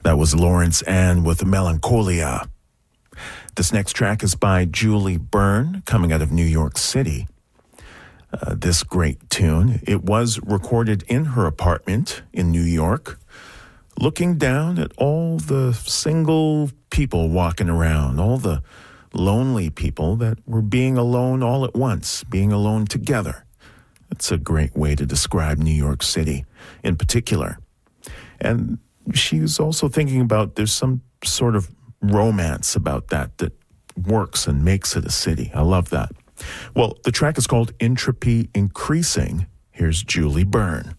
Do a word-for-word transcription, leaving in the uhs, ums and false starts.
That was Lawrence Ann with Melancholia. This next track is by Julie Byrne, coming out of New York City. Uh, this great tune, it was recorded in her apartment in New York, looking down at all the single people walking around, all the lonely people that were being alone all at once, being alone together. It's a great way to describe New York City in particular. And she's also thinking about there's some sort of romance about that that works and makes it a city. I love that. Well, the track is called Entropy Increasing. Here's Julie Byrne.